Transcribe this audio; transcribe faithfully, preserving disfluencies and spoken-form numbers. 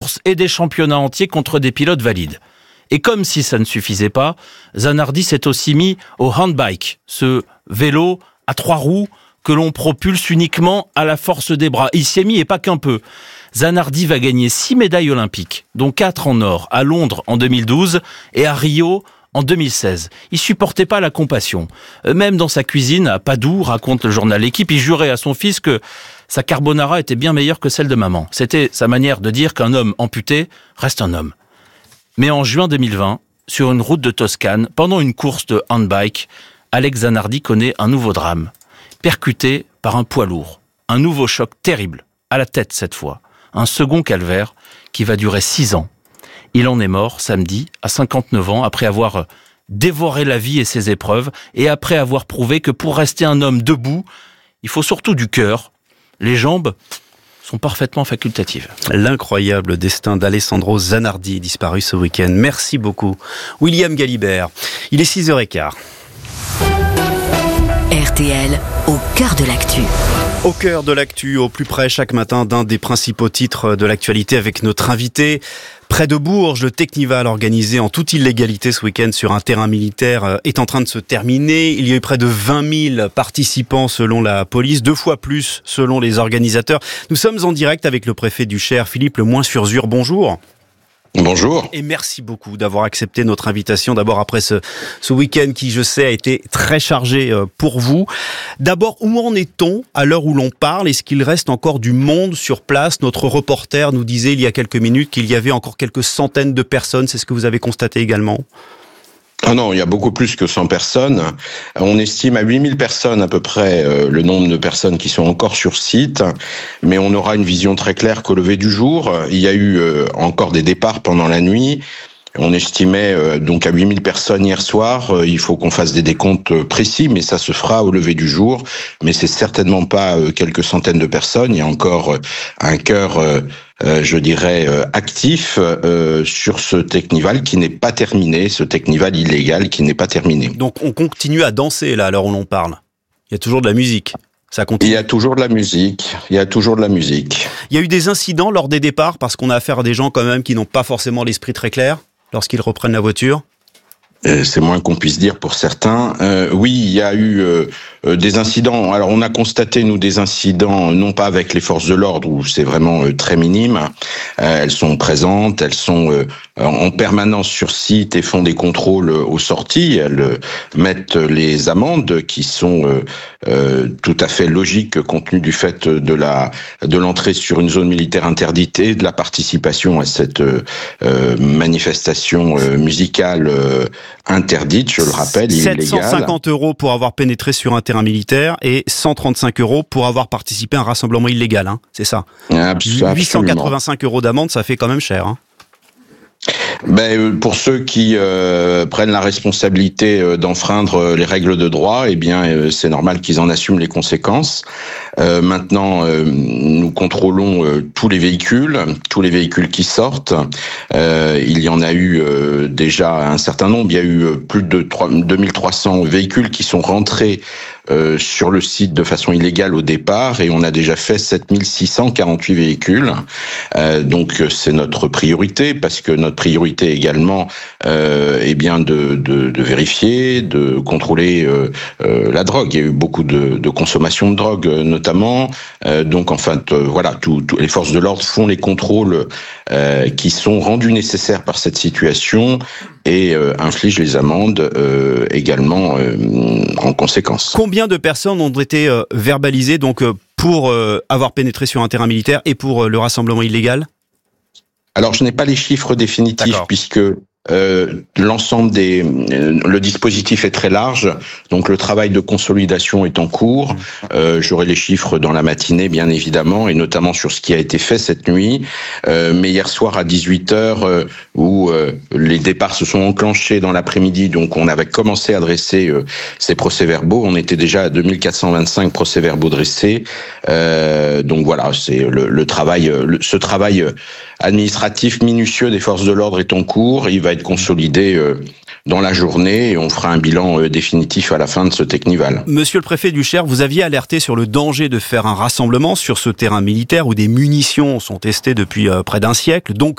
courses et des championnats entiers contre des pilotes valides. Et comme si ça ne suffisait pas, Zanardi s'est aussi mis au handbike, ce vélo à trois roues que l'on propulse uniquement à la force des bras. Il s'y est mis et pas qu'un peu. Zanardi va gagner six médailles olympiques, dont quatre en or, à Londres en deux mille douze et à Rio en deux mille seize. Il supportait pas la compassion. Même dans sa cuisine, à Padoue, raconte le journal L'Équipe, il jurait à son fils que sa carbonara était bien meilleure que celle de maman. C'était sa manière de dire qu'un homme amputé reste un homme. Mais en juin deux mille vingt, sur une route de Toscane, pendant une course de handbike, Alex Zanardi connaît un nouveau drame. Percuté par un poids lourd. Un nouveau choc terrible, à la tête cette fois. Un second calvaire qui va durer six ans. Il en est mort samedi, à cinquante-neuf ans, après avoir dévoré la vie et ses épreuves, et après avoir prouvé que pour rester un homme debout, il faut surtout du cœur. Les jambes sont parfaitement facultatives. L'incroyable destin d'Alessandro Zanardi, disparu ce week-end. Merci beaucoup, William Galibert. Il est six heures quinze. R T L, au cœur de l'actu. Au cœur de l'actu, au plus près chaque matin d'un des principaux titres de l'actualité avec notre invité. Près de Bourges, le Teknival organisé en toute illégalité ce week-end sur un terrain militaire est en train de se terminer. Il y a eu près de vingt mille participants selon la police, deux fois plus selon les organisateurs. Nous sommes en direct avec le préfet du Cher, Philippe Lemoyne-sur-Zur. Bonjour. Bonjour. Et merci beaucoup d'avoir accepté notre invitation. D'abord après ce, ce week-end qui, je sais, a été très chargé pour vous. D'abord, où en est-on à l'heure où l'on parle? Est-ce qu'il reste encore du monde sur place? Notre reporter nous disait il y a quelques minutes qu'il y avait encore quelques centaines de personnes. C'est ce que vous avez constaté également? Ah non, il y a beaucoup plus que cent personnes. On estime à huit mille personnes à peu près euh, le nombre de personnes qui sont encore sur site, mais on aura une vision très claire qu'au lever du jour. Il y a eu euh, encore des départs pendant la nuit. On estimait euh, donc à huit mille personnes hier soir. Euh, il faut qu'on fasse des décomptes précis, mais ça se fera au lever du jour. Mais c'est certainement pas euh, quelques centaines de personnes. Il y a encore euh, un cœur, euh, euh, je dirais, euh, actif euh, sur ce Teknival qui n'est pas terminé, ce Teknival illégal qui n'est pas terminé. Donc on continue à danser là à l'heure où l'on parle. Il y a toujours de la musique. Ça continue. Il y a toujours de la musique. Il y a toujours de la musique. Il y a eu des incidents lors des départs parce qu'on a affaire à des gens quand même qui n'ont pas forcément l'esprit très clair lorsqu'ils reprennent la voiture? Euh, c'est moins qu'on puisse dire pour certains. Euh, oui, il y a eu euh, des incidents. Alors, on a constaté, nous, des incidents, non pas avec les forces de l'ordre, où c'est vraiment euh, très minime. Euh, elles sont présentes, elles sont euh, en permanence sur site et font des contrôles aux sorties. Elles euh, mettent les amendes qui sont euh, euh, tout à fait logiques compte tenu du fait de la de l'entrée sur une zone militaire interdite et de la participation à cette euh, manifestation euh, musicale euh, interdite, je le rappelle, illégale. sept cent cinquante euros pour avoir pénétré sur un terrain militaire et cent trente-cinq euros pour avoir participé à un rassemblement illégal, hein, c'est ça? Absolument. huit cent quatre-vingt-cinq euros d'amende, ça fait quand même cher. Hein. Ben, pour ceux qui euh, prennent la responsabilité d'enfreindre les règles de droit, eh bien, euh, c'est normal qu'ils en assument les conséquences. Euh, maintenant, euh, nous contrôlons euh, tous les véhicules, tous les véhicules qui sortent. Euh, il y en a eu euh, déjà un certain nombre. Il y a eu plus de deux mille trois cents véhicules qui sont rentrés euh, sur le site de façon illégale au départ, et on a déjà fait sept mille six cent quarante-huit véhicules. Euh, donc, c'est notre priorité, parce que notre priorité également, euh, est bien de, de, de vérifier, de contrôler euh, euh, la drogue. Il y a eu beaucoup de, de consommation de drogue, notamment. Euh, donc, en fait, euh, voilà, tout, tout, les forces de l'ordre font les contrôles euh, qui sont rendus nécessaires par cette situation et euh, infligent les amendes euh, également euh, en conséquence. Combien de personnes ont été euh, verbalisées donc euh, pour euh, avoir pénétré sur un terrain militaire et pour euh, le rassemblement illégal? Alors, je n'ai pas les chiffres définitifs. D'accord. Puisque euh, l'ensemble des, euh, le dispositif est très large, donc le travail de consolidation est en cours. Euh, j'aurai les chiffres dans la matinée, bien évidemment, et notamment sur ce qui a été fait cette nuit. Euh, mais hier soir à dix-huit heures, euh, où euh, les départs se sont enclenchés dans l'après-midi, donc on avait commencé à dresser euh, ces procès-verbaux. On était déjà à deux mille quatre cent vingt-cinq procès-verbaux dressés. Euh, donc voilà, c'est le, le travail, le, ce travail administratif minutieux des forces de l'ordre est en cours. Il va être consolidé euh, dans la journée et on fera un bilan euh, définitif à la fin de ce Teknival. Monsieur le préfet du Cher, vous aviez alerté sur le danger de faire un rassemblement sur ce terrain militaire où des munitions sont testées depuis euh, près d'un siècle, donc